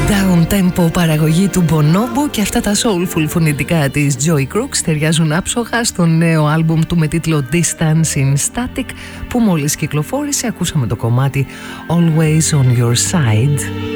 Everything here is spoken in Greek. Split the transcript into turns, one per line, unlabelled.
Down tempo παραγωγή του Bonobo και αυτά τα soulful φωνητικά της Joy Crooks ταιριάζουν άψογα στο νέο άλμπουμ του με τίτλο Distance in Static που μόλις κυκλοφόρησε. Ακούσαμε το κομμάτι Always on Your Side.